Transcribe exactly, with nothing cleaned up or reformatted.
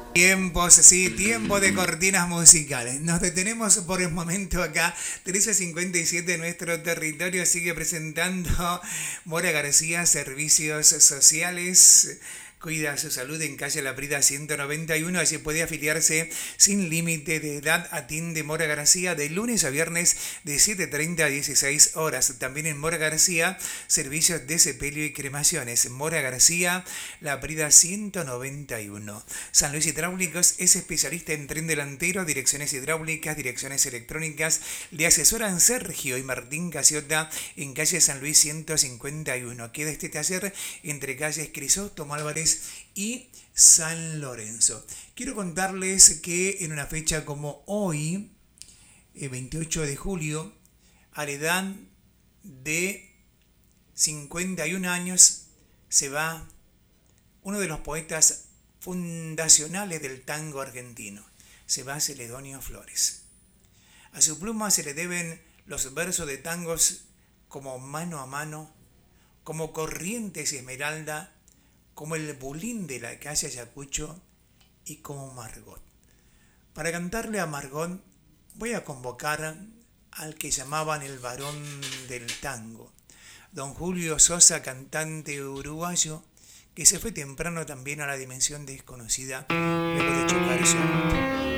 Tiempos, sí, tiempo de cortinas musicales. Nos detenemos por el momento acá. trece cincuenta y siete, nuestro territorio sigue presentando Mora García, Servicios Sociales. Cuida su salud en calle La Prida ciento noventa y uno. Allí puede afiliarse sin límite de edad. Atiende Mora García de lunes a viernes de siete treinta a dieciséis horas. También en Mora García, servicios de sepelio y cremaciones. Mora García, La Prida ciento noventa y uno. San Luis Hidráulicos es especialista en tren delantero, direcciones hidráulicas, direcciones electrónicas. Le asesoran Sergio y Martín Casiota en calle San Luis ciento cincuenta y uno. Queda este taller entre calles Crisóstomo Álvarez y San Lorenzo. Quiero contarles que en una fecha como hoy, el veintiocho de julio, a la edad de cincuenta y un años, se va uno de los poetas fundacionales del tango argentino. Se va Celedonio Flores. A su pluma se le deben los versos de tangos como Mano a Mano, como Corrientes y Esmeralda, como El Bulín de la calle Ayacucho y como Margot. Para cantarle a Margot voy a convocar al que llamaban el varón del tango, don Julio Sosa, cantante uruguayo, que se fue temprano también a la dimensión desconocida luego de chocar su